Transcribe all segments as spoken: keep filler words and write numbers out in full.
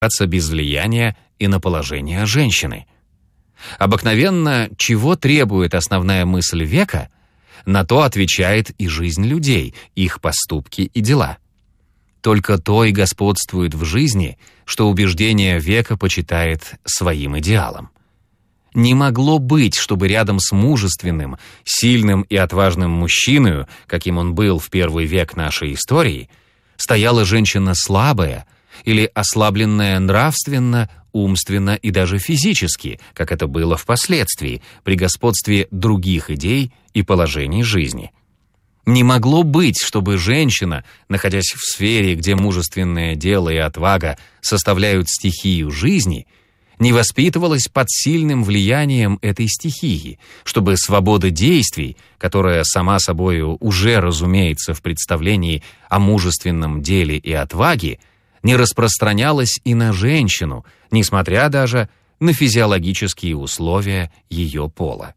без влияния и на положение женщины. Обыкновенно, чего требует основная мысль века, на то отвечает и жизнь людей, их поступки и дела. Только то и господствует в жизни, что убеждение века почитает своим идеалом. Не могло быть, чтобы рядом с мужественным, сильным и отважным мужчиной, каким он был в первый век нашей истории, стояла женщина слабая или ослабленная нравственно, умственно и даже физически, как это было впоследствии, при господстве других идей и положений жизни. Не могло быть, чтобы женщина, находясь в сфере, где мужественное дело и отвага составляют стихию жизни, не воспитывалась под сильным влиянием этой стихии, чтобы свобода действий, которая сама собою уже разумеется в представлении о мужественном деле и отваге, не распространялась и на женщину, несмотря даже на физиологические условия ее пола.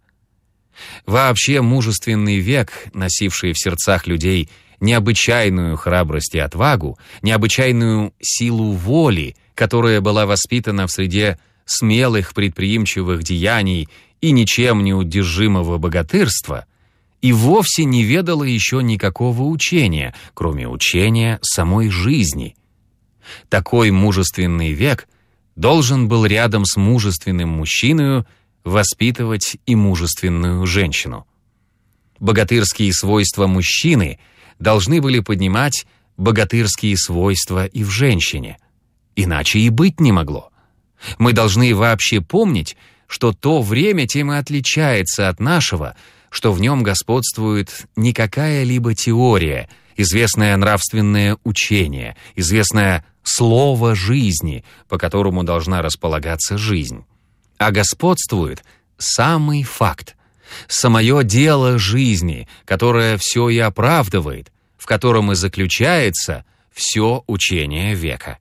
Вообще мужественный век, носивший в сердцах людей необычайную храбрость и отвагу, необычайную силу воли, которая была воспитана в среде смелых предприимчивых деяний и ничем не удержимого богатырства, и вовсе не ведала еще никакого учения, кроме учения самой жизни. Такой мужественный век должен был рядом с мужественным мужчиной воспитывать и мужественную женщину. Богатырские свойства мужчины должны были поднимать богатырские свойства и в женщине. Иначе и быть не могло. Мы должны вообще помнить, что то время тем и отличается от нашего, что в нем господствует не какая-либо теория, известное нравственное учение, известное слово жизни, по которому должна располагаться жизнь, а господствует самый факт, самое дело жизни, которое все и оправдывает, в котором и заключается все учение века.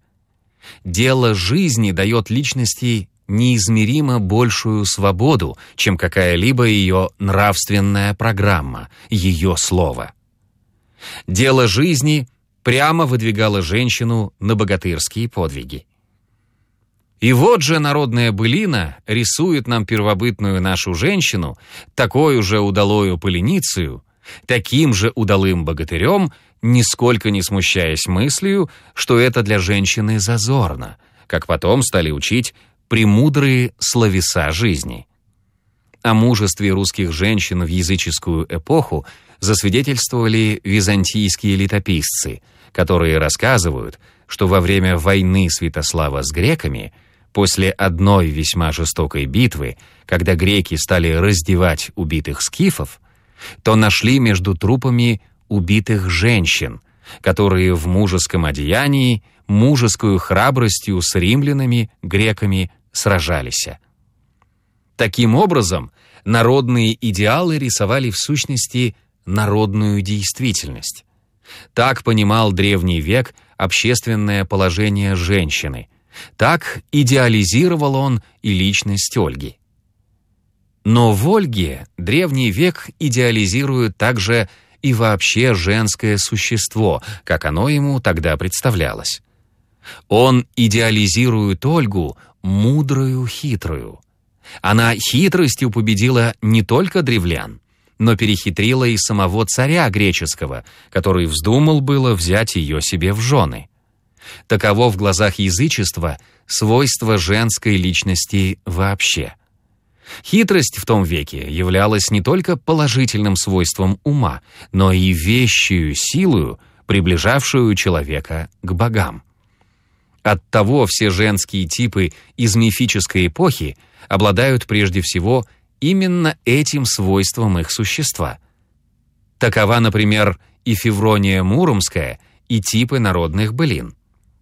Дело жизни дает личности неизмеримо большую свободу, чем какая-либо ее нравственная программа, ее слово. Дело жизни прямо выдвигало женщину на богатырские подвиги. И вот же народная былина рисует нам первобытную нашу женщину такой же удалою паленицею, таким же удалым богатырем, нисколько не смущаясь мыслью, что это для женщины зазорно, как потом стали учить премудрые словеса жизни. О мужестве русских женщин в языческую эпоху засвидетельствовали византийские летописцы, которые рассказывают, что во время войны Святослава с греками, после одной весьма жестокой битвы, когда греки стали раздевать убитых скифов, то нашли между трупами убитых женщин, которые в мужеском одеянии, мужескую храбростью с римлянами, греками сражались. Таким образом, народные идеалы рисовали в сущности народную действительность. Так понимал древний век общественное положение женщины, так идеализировал он и личность Ольги. Но в Ольге древний век идеализирует также и вообще женское существо, как оно ему тогда представлялось. Он идеализирует Ольгу мудрую, хитрую. Она хитростью победила не только древлян, но перехитрила и самого царя греческого, который вздумал было взять ее себе в жены. Таково в глазах язычества свойство женской личности вообще. Хитрость в том веке являлась не только положительным свойством ума, но и вещью силою, приближавшую человека к богам. Оттого все женские типы из мифической эпохи обладают прежде всего именно этим свойством их существа. Такова, например, и Феврония Муромская, и типы народных былин.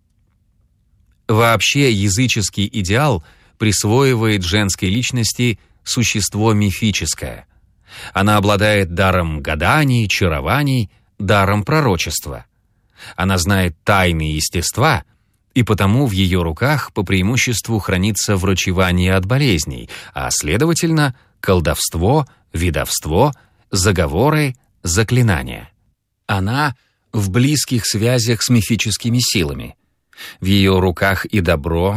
Вообще языческий идеал присвоивает женской личности существо мифическое. Она обладает даром гаданий, чарований, даром пророчества. Она знает тайны естества, и потому в ее руках по преимуществу хранится врачевание от болезней, а, следовательно, колдовство, ведовство, заговоры, заклинания. Она в близких связях с мифическими силами. В ее руках и добро,